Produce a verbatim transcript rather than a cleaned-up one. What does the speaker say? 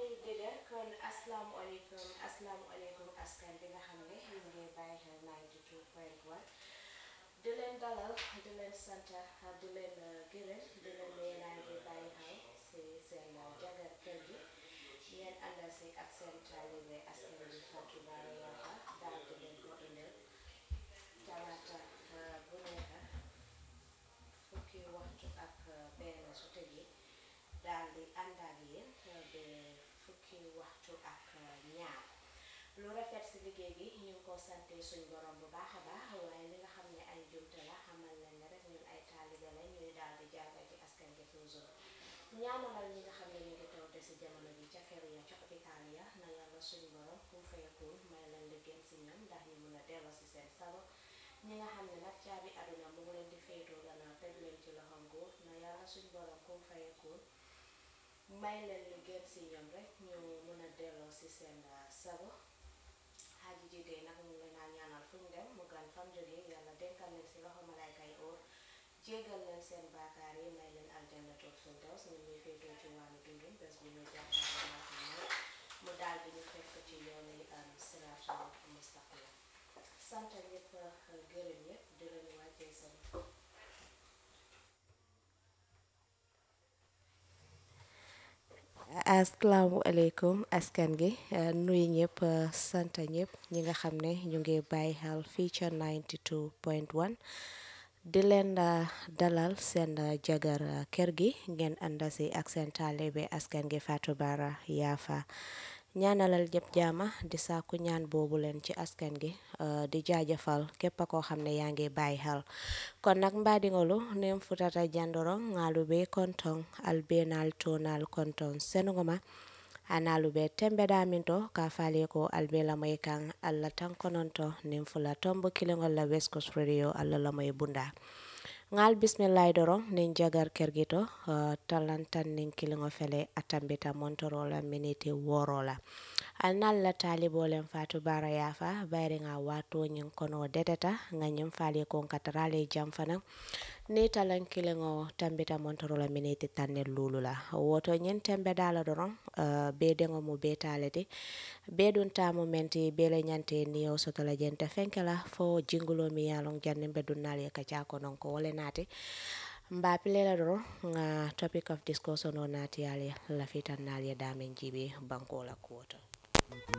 dëgga kon asalaamualeykum asalaamualeykum askan bi nga xam ne ñu ngi bàyyi xel ninety-two point one di leen dalal di leen sant di leen gërëm di leen yéenaa ngi bàyyi xel si seen jagar kër gi ngeen àndal si ak seen taalibe askan bi Fatou Bara Yaafa daal di leen ko indil talaata bu nekk fukki waxtu ak benn su tëjee daal di ànd ak yéen ba fukki waxtu ak ñaar lu rafet si liggéey gi ñu ngi ko sante suñ borom bu baax a baax waaye li nga xam ne ay jumte la xamal leen ne rek ñun ay taalibe lañ ñuy daal di jaaga ci askan gi toujours ñaanalal ñi nga xam ne ñu ngi tawte si jamono bi ca kër ya ca hôpital ya na yàlla suñ borom kum fayakul may leen liggéey si ñoom ndax ñu mun a delloo si seen sago ñi nga xam ne nag caabi aduna mu ngi leen di féetoo gannaaw teg leen ci loxo nguur na yàlla suñ borom kum fayakul may leen li gën si ñoom rek ñu mën a delloo si seen sago xaaji jigéen nag ñu leen a ñaanal fu ñu dem mu gan fam jógee yàlla denkal leen si loxo malaayka yi óor jéggal leen seen baakaar yi may leen aljannatul firdaws ñu ngi féetoo ci wàllu dundin bés bu ñu jàkkaarloo mooy mu daal di ñu fekk ci yooni siraatul mustaqim sant ñëpp gërëm ñëpp di leen wàccee seen asalaamualeykum askan gi nuyu ñëpp sant ñëpp ñi nga xam ne ñu ngi bàyyi xel fii ca ninety-two point one di leen dalal seen jagar kër gi ngeen ànd si ak seen taalibe askan gi Fatou Bara Yaafa ñaanalal ñëpp jaama di sàkku ñaan boobu leen ci askan gi di jaajëfal képp koo xam ne yaa ngi bàyyi xel kon nag mbaadiŋolu nem futata jandoro ŋaalu be konton albenal tonal konton senugoma analu be tembe daminto ka fali ko albe lamoy kan alla tan kononto nim fula tombo kilingol la West Coast Radio alla lamoy bunda ngal bismillah doron nin jagar kergito uh, talantan nin kilingo fele atambita montorola miniti worola alnal la talibolen Fatou Bara Yaafa bayri nga wato nyin kono deteta nga nyim fali ko katarale jam fana ni talan kilingo tambita montorola miniti tanne lulula woto nyin tembe dala doron uh, be dengo mu betaleti be dun tamu menti bele nyante niyo sotola jente fenkela fo jingulo mi yalon janne be dunnali ka jako non ko wole nati mba pilela doro nga topic of discussion o nati ali la fitan nali damen jibi banko la kuoto